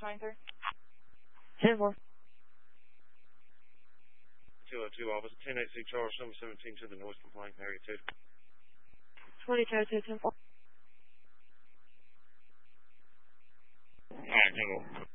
23. 10-4. 202 officer, 10-8 Charles, number 17 to the noise complaint, area 2. 2202, 10-4. Alright, 10-4.